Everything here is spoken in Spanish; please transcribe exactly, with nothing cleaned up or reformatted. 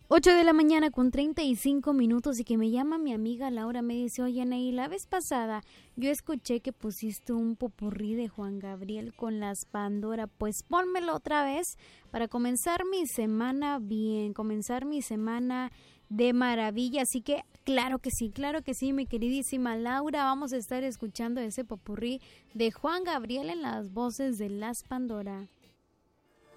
ocho de la mañana con treinta y cinco minutos y que me llama mi amiga Laura, me dice, oye Anaí, la vez pasada yo escuché que pusiste un popurrí de Juan Gabriel con las Pandora, pues pónmelo otra vez para comenzar mi semana bien, comenzar mi semana de maravilla, así que claro que sí, claro que sí, mi queridísima Laura, vamos a estar escuchando ese popurrí de Juan Gabriel en las voces de las Pandora.